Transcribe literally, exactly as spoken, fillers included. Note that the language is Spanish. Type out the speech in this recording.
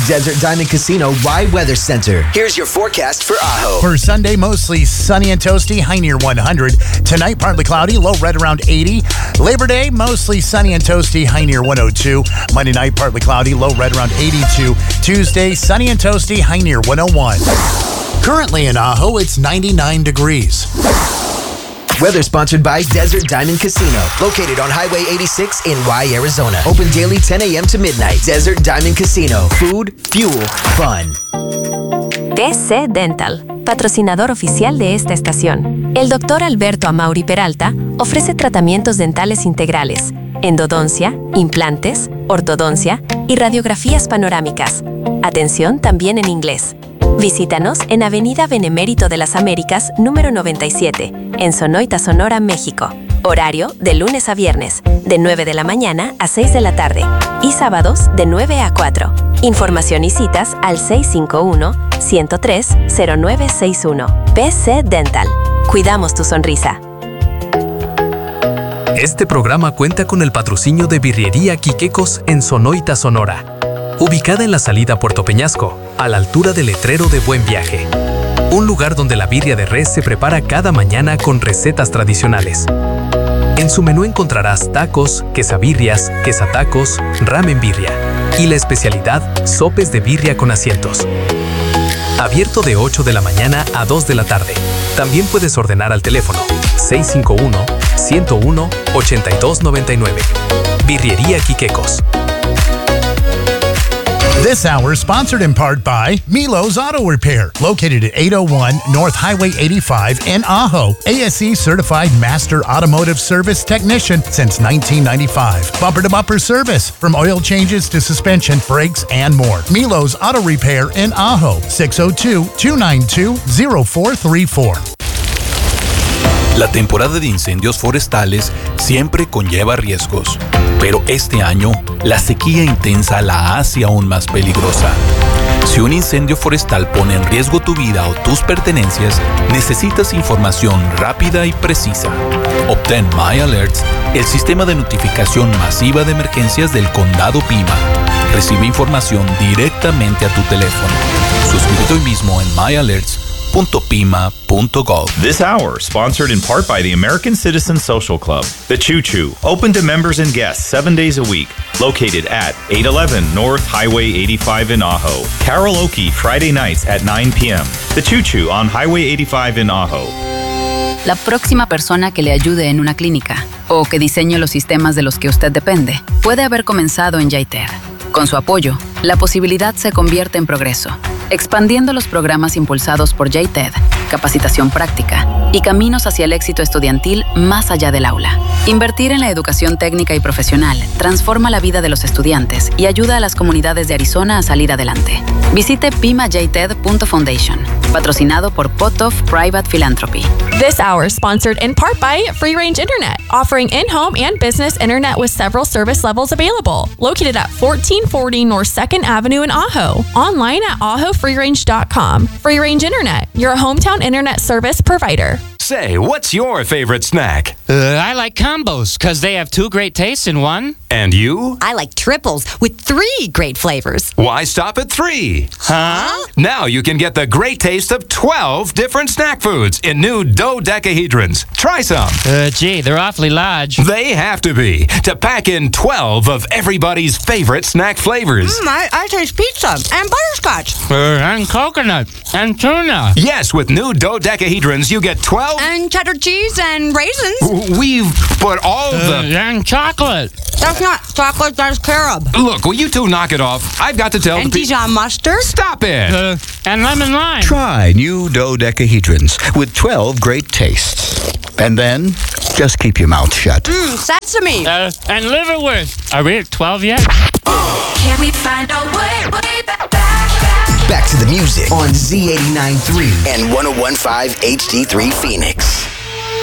Desert Diamond Casino Y Weather Center. Here's your forecast for Ajo. For Sunday, mostly sunny and toasty, high near one hundred. Tonight, partly cloudy, low right around eighty. Labor Day, mostly sunny and toasty, high near one oh two. Monday night, partly cloudy, low right around eighty-two. Tuesday, sunny and toasty, high near one oh one. Currently in Ajo, it's ninety-nine degrees. Weather sponsored by Desert Diamond Casino, located on Highway eighty-six in Y, Arizona. Open daily ten a.m. to midnight. Desert Diamond Casino. Food, fuel, fun. T C Dental, patrocinador oficial de esta estación. El doctor Alberto Amauri Peralta ofrece tratamientos dentales integrales, endodoncia, implantes, ortodoncia y radiografías panorámicas. Atención también en inglés. Visítanos en Avenida Benemérito de las Américas, número noventa y siete, en Sonoita, Sonora, México. Horario de lunes a viernes, de nueve de la mañana a seis de la tarde. Y sábados de nueve a cuatro. Información y citas al seis cinco uno, uno cero tres, cero nueve seis uno. P C Dental. Cuidamos tu sonrisa. Este programa cuenta con el patrocinio de Birrería Quiquecos en Sonoita, Sonora. Ubicada en la salida Puerto Peñasco, a la altura del letrero de Buen Viaje. Un lugar donde la birria de res se prepara cada mañana con recetas tradicionales. En su menú encontrarás tacos, quesabirrias, quesatacos, ramen birria y la especialidad, sopes de birria con asientos. Abierto de ocho de la mañana a dos de la tarde. También puedes ordenar al teléfono seis cinco uno, uno cero uno, ocho dos nueve nueve. Birrería Quiquecos. This hour sponsored in part by Milo's Auto Repair, located at eight oh one North Highway eighty-five in Ajo. A S E certified master automotive service technician since nineteen ninety-five. Bumper-to-bumper service, from oil changes to suspension, brakes, and more. Milo's Auto Repair in Ajo, six oh two, two nine two, oh four three four. La temporada de incendios forestales siempre conlleva riesgos, pero este año la sequía intensa la hace aún más peligrosa. Si un incendio forestal pone en riesgo tu vida o tus pertenencias, necesitas información rápida y precisa. Obtén MyAlerts, el sistema de notificación masiva de emergencias del Condado Pima. Recibe información directamente a tu teléfono. Suscríbete hoy mismo en my alerts punto pima punto gov. This hour, sponsored in part by the American Citizen Social Club, The Choo Choo, open to members and guests seven days a week, located at eight eleven North Highway eighty-five in Ajo. Karaoke Friday nights at nine p.m. The Choo Choo on Highway eighty-five in Ajo. La próxima persona que le ayude en una clínica o que diseñe los sistemas de los que usted depende puede haber comenzado en Yaiter. Con su apoyo, la posibilidad se convierte en progreso, expandiendo los programas impulsados por J T E D, capacitación práctica y caminos hacia el éxito estudiantil más allá del aula. Invertir en la educación técnica y profesional transforma la vida de los estudiantes y ayuda a las comunidades de Arizona a salir adelante. Visite pima j t e d punto foundation, patrocinado por Potoff Private Philanthropy. This hour sponsored in part by Free Range Internet, offering in-home and business internet with several service levels available. Located at fourteen forty North second Avenue in Ajo. Online at ajo free range dot com. Free Range Internet, your hometown internet service provider. Say, what's your favorite snack? Uh, I like combos, because they have two great tastes in one. And you? I like triples with three great flavors. Why stop at three? Huh? Now you can get the great taste of twelve different snack foods in new dodecahedrons. Try some. Uh, gee, they're awfully large. They have to be, to pack in twelve of everybody's favorite snack flavors. Mm, I, I taste pizza and butterscotch. Uh, and coconut and tuna. Yes, with new dodecahedrons, you get twelve... And cheddar cheese and raisins. We've put all uh, the... And chocolate. That's not chocolate, that's carob. Look, will you two knock it off? I've got to tell and the people... Dijon mustard. Stop it. Uh, and lemon lime. Try new dodecahedrons with twelve great tastes. And then, just keep your mouth shut. Mmm, sesame. Uh, and liverwurst. Are we at twelve yet? Can we find a way, way back, back, back? Back to the music on Z eighty-nine point three and one oh one point five H D three Phoenix.